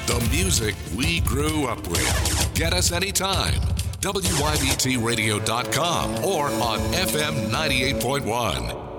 The music we grew up with. Get us anytime. WYBTradio.com or on FM 98.1.